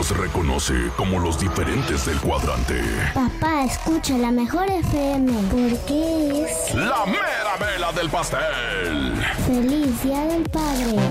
nos reconoce como los diferentes del cuadrante. Papá, escucha la mejor FM porque es La mera mela del pastel. Feliz Día del Padre.